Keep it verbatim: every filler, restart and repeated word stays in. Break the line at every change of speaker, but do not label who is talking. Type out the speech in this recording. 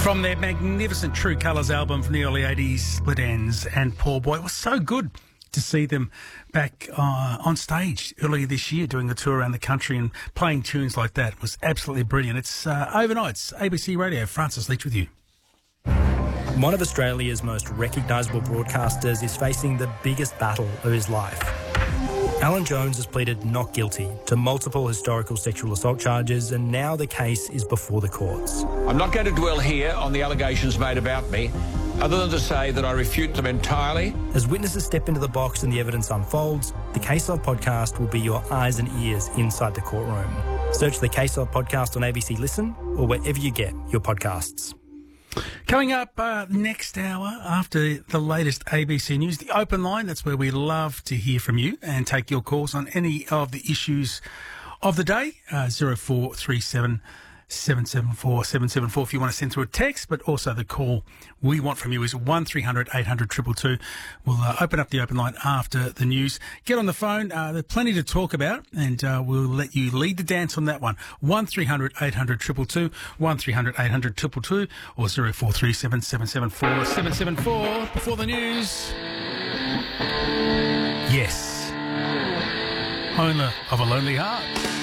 From their magnificent True Colours album from the early eighties, Split Ends and Poor Boy. It was so good to see them back uh, on stage earlier this year doing a tour around the country and playing tunes like that. It was absolutely brilliant. It's uh, Overnights, A B C Radio. Francis Leach with you.
One of Australia's most recognisable broadcasters is facing the biggest battle of his life. Alan Jones has pleaded not guilty to multiple historical sexual assault charges, and now the case is before the courts.
I'm not going to dwell here on the allegations made about me, other than to say that I refute them entirely.
As witnesses step into the box and the evidence unfolds, the Case Of podcast will be your eyes and ears inside the courtroom. Search the Case Of podcast on A B C Listen or wherever you get your podcasts.
Coming up uh, next hour, after the latest A B C News, the open line. That's where we love to hear from you and take your calls on any of the issues of the day. Uh, zero four three seven seven seven four seven seven four if you want to send through a text, but also the call we want from you is one three hundred eight hundred two two two. We'll uh, open up the open line after the news. Get on the phone. Uh, there's plenty to talk about, and uh, we'll let you lead the dance on that one. one three hundred eight hundred two two two, one three hundred eight hundred two two two, or zero four three seven seven seven four seven seven four. Before the news, yes, owner of a lonely heart.